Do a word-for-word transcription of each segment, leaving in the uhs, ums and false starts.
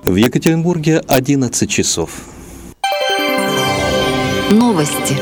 В Екатеринбурге одиннадцать часов. Новости.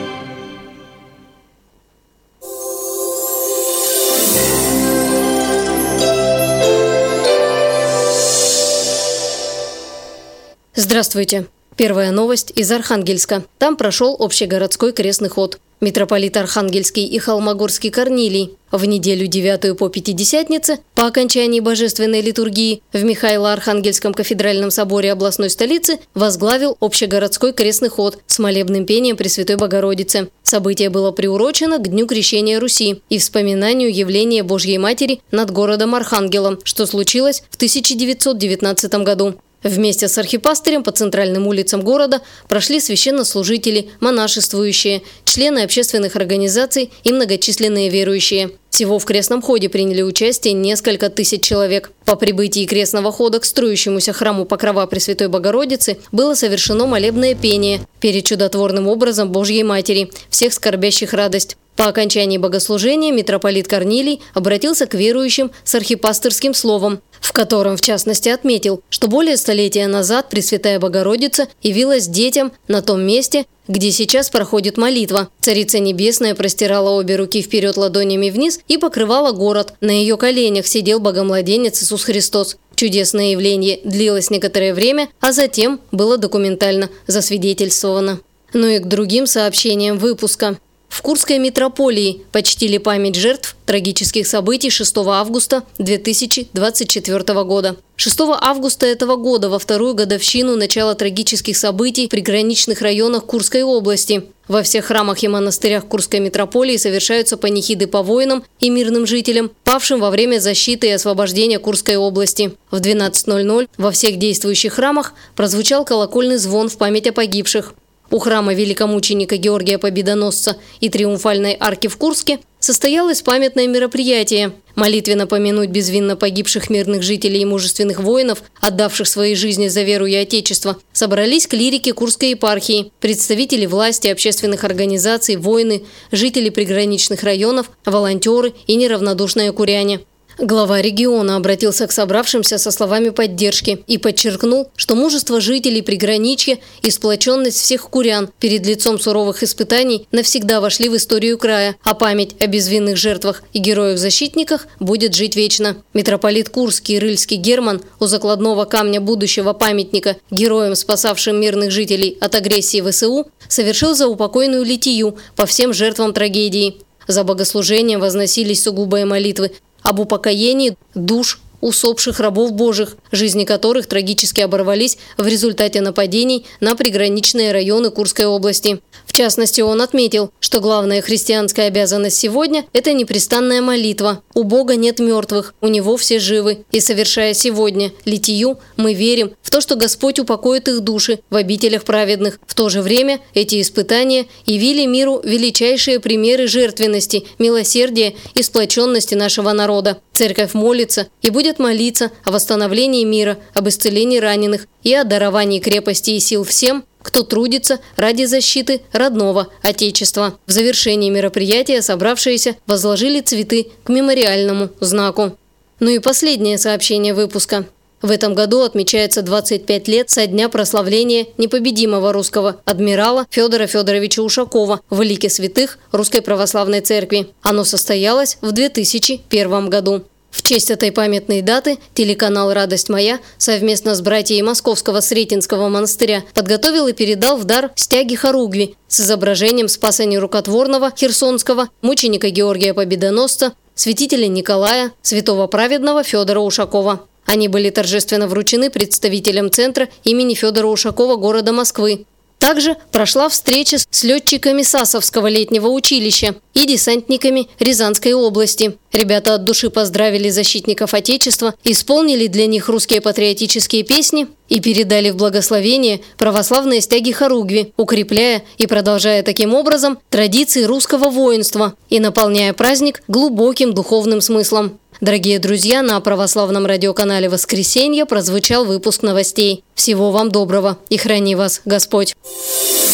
Здравствуйте. Первая новость из Архангельска. Там прошел общегородской крестный ход. Митрополит Архангельский и Холмогорский Корнилий в неделю девятую по Пятидесятнице по окончании божественной литургии в Михаило-Архангельском кафедральном соборе областной столицы возглавил общегородской крестный ход с молебным пением Пресвятой Богородицы. Событие было приурочено к Дню Крещения Руси и вспоминанию явления Божьей Матери над городом Архангелом, что случилось в тысяча девятьсот девятнадцатом году. Вместе с архипастырем по центральным улицам города прошли священнослужители, монашествующие, члены общественных организаций и многочисленные верующие. Всего в крестном ходе приняли участие несколько тысяч человек. По прибытии крестного хода к строящемуся храму Покрова Пресвятой Богородицы было совершено молебное пение перед чудотворным образом Божьей Матери, всех скорбящих радость. По окончании богослужения митрополит Корнилий обратился к верующим с архипастырским словом, в котором, в частности, отметил, что более столетия назад Пресвятая Богородица явилась детям на том месте, где сейчас проходит молитва. Царица Небесная простирала обе руки вперед ладонями вниз и покрывала город. На ее коленях сидел Богомладенец Иисус Христос. Чудесное явление длилось некоторое время, а затем было документально засвидетельствовано. Ну и к другим сообщениям выпуска. В Курской митрополии почтили память жертв трагических событий шестого августа две тысячи двадцать четвёртого года. шестого августа этого года, во вторую годовщину начала трагических событий в приграничных районах Курской области. Во всех храмах и монастырях Курской митрополии совершаются панихиды по воинам и мирным жителям, павшим во время защиты и освобождения Курской области. В двенадцать ноль ноль во всех действующих храмах прозвучал колокольный звон в память о погибших. У храма великомученика Георгия Победоносца и Триумфальной арки в Курске состоялось памятное мероприятие. Молитвенно помянуть безвинно погибших мирных жителей и мужественных воинов, отдавших свои жизни за веру и Отечество, собрались клирики Курской епархии, представители власти, общественных организаций, воины, жители приграничных районов, волонтеры и неравнодушные куряне. Глава региона обратился к собравшимся со словами поддержки и подчеркнул, что мужество жителей приграничья и сплоченность всех курян перед лицом суровых испытаний навсегда вошли в историю края, а память о безвинных жертвах и героях-защитниках будет жить вечно. Митрополит Курский и Рыльский Герман у закладного камня будущего памятника героям, спасавшим мирных жителей от агрессии ВСУ, совершил заупокойную литию по всем жертвам трагедии. За богослужением возносились сугубые молитвы об упокоении душ усопших рабов Божьих, жизни которых трагически оборвались в результате нападений на приграничные районы Курской области. В частности, он отметил, что главная христианская обязанность сегодня – это непрестанная молитва. У Бога нет мертвых, у Него все живы. И совершая сегодня литию, мы верим в то, что Господь упокоит их души в обителях праведных. В то же время эти испытания явили миру величайшие примеры жертвенности, милосердия и сплоченности нашего народа. Церковь молится и будет молиться о восстановлении мира, об исцелении раненых и о даровании крепости и сил всем, кто трудится ради защиты родного Отечества. В завершении мероприятия собравшиеся возложили цветы к мемориальному знаку. Ну и последнее сообщение выпуска. В этом году отмечается двадцать пять лет со дня прославления непобедимого русского адмирала Федора Федоровича Ушакова в лике святых Русской Православной Церкви. Оно состоялось в две тысячи первом году. В честь этой памятной даты телеканал «Радость моя» совместно с братьями Московского Сретенского монастыря подготовил и передал в дар стяги хоругви с изображением спаса нерукотворного херсонского мученика Георгия Победоносца, святителя Николая, святого праведного Федора Ушакова. Они были торжественно вручены представителям центра имени Федора Ушакова города Москвы. Также прошла встреча с летчиками Сасовского летнего училища и десантниками Рязанской области. Ребята от души поздравили защитников Отечества, исполнили для них русские патриотические песни и передали в благословение православные стяги хоругви, укрепляя и продолжая таким образом традиции русского воинства и наполняя праздник глубоким духовным смыслом. Дорогие друзья, на православном радиоканале «Воскресенье» прозвучал выпуск новостей. Всего вам доброго и храни вас Господь!